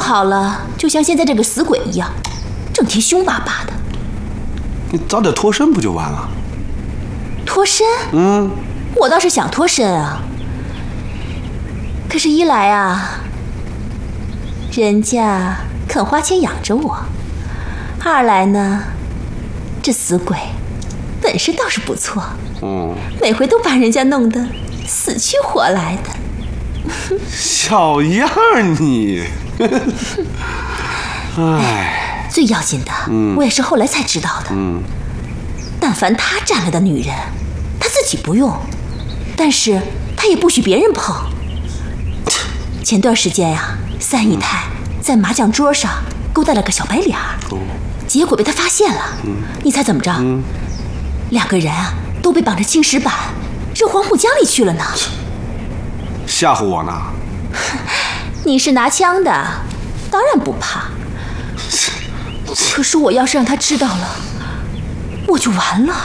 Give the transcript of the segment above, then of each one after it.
好了，就像现在这个死鬼一样，整天凶巴巴的。 你早点脱身不就完了？ 脱身？我倒是想脱身啊。可是，一来啊，人家肯花钱养着我；二来呢，这死鬼本事倒是不错，每回都把人家弄得死去活来的。 小样儿你！哎， 最要紧的，我也是后来才知道的。但凡他占了的女人，他自己不用，但是他也不许别人碰。前段时间呀，三姨太在麻将桌上勾搭了个小白脸儿，结果被他发现了。你猜怎么着？两个人啊都被绑着青石板扔黄浦江里去了呢。 吓唬我呢？ 你是拿枪的，当然不怕。可是我要是让他知道了，我就完了。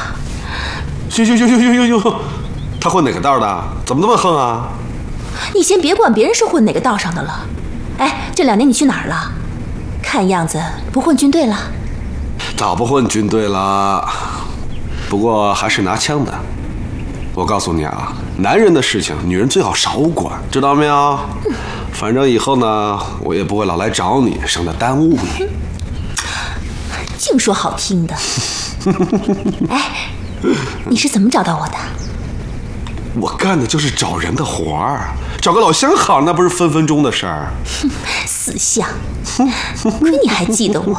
哟，他混哪个道的？怎么那么横啊？ 你先别管别人是混哪个道上的了。哎，这2年你去哪儿了？看样子不混军队了。 早不混军队了，不过还是拿枪的。我告诉你啊，男人的事情女人最好少管，知道没有？反正以后呢，我也不会老来找你，省得耽误你。 净说好听的。哎，你是怎么找到我的？ 我干的就是找人的活儿，找个老相好那不是分分钟的事儿。 死相，亏你还记得我，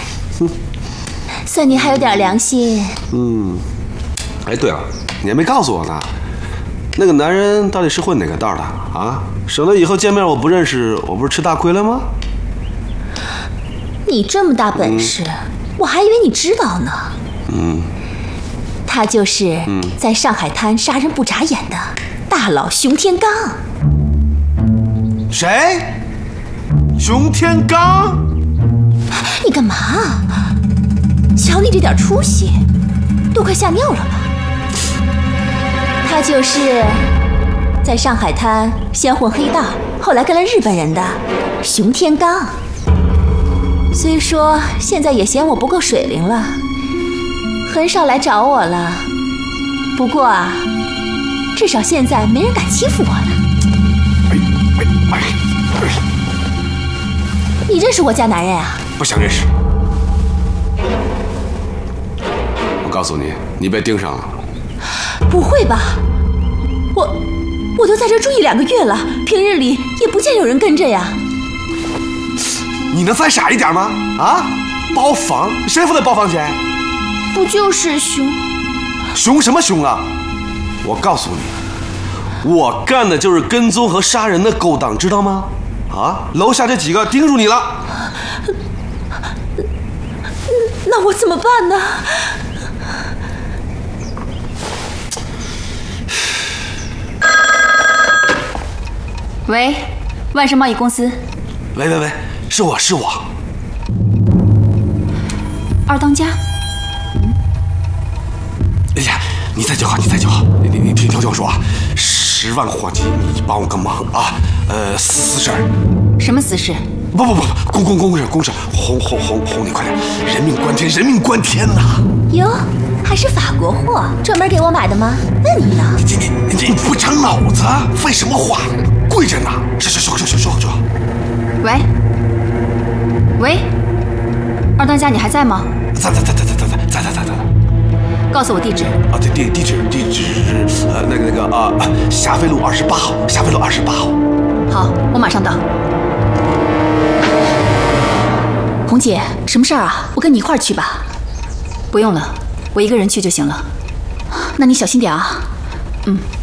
算你还有点良心。 哎，对了，你还没告诉我呢，那个男人到底是混哪个道的啊？省得以后见面我不认识，我不是吃大亏了吗？ 你这么大本事，我还以为你知道呢。他就是在上海滩杀人不眨眼的大佬熊天刚。 谁？熊天刚？ 你干嘛？瞧你这点出息，都快吓尿了吧？他就是在上海滩先混黑道，后来跟了日本人的熊天刚。虽说现在也嫌我不够水灵了，很少来找我了。不过啊，至少现在没人敢欺负我了。你认识我家男人啊？ 不想认识。我告诉你，你被盯上了。 不会吧？我都在这住1-2个月了，平日里也不见有人跟着呀。 你能再傻一点吗？啊，包房，谁付的包房钱？ 不就是熊？ 熊什么熊啊！我告诉你，我干的就是跟踪和杀人的勾当，知道吗？啊，楼下这几个盯住你了。 那我怎么办呢？喂，万盛贸易公司。 喂，是我。 二当家。 哎呀，你再叫好，你听我说啊，10万黄金，你帮我个忙啊，私事儿。 什么私事？ 不，公事，哄你快点，人命关天呐！ 哟，还是法国货，专门给我买的吗？问你呢？ 你不长脑子，废什么话？贵着呢！说。 喂，二当家，你还在吗？ 在。 告诉我地址。 啊，对，地址霞飞路28号。霞飞路28号。 好，我马上到。红姐，什么事儿啊？我跟你一块儿去吧。不用了，我一个人去就行了。那你小心点啊。